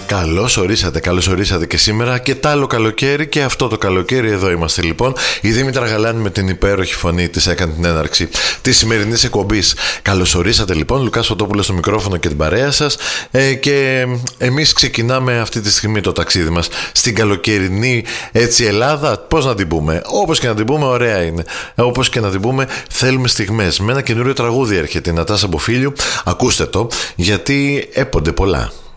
Καλώς ορίσατε και σήμερα και τ' άλλο καλοκαίρι και αυτό το καλοκαίρι εδώ είμαστε λοιπόν. Η Δήμητρα Γαλάνη με την υπέροχη φωνή της έκανε την έναρξη της σημερινής εκπομπής. Καλώς ορίσατε λοιπόν, Λουκάς Φωτόπουλος στο μικρόφωνο και την παρέα σας, και εμείς ξεκινάμε αυτή τη στιγμή το ταξίδι μας στην καλοκαιρινή έτσι Ελλάδα. Πώς να την πούμε, όπως και να την πούμε ωραία είναι, όπως και να την πούμε θέλουμε στιγμές. Με ένα καινούριο τραγούδι έρχεται η Νατάσα Μποφίλιου, ακούστε το γιατί έπονται πολλά.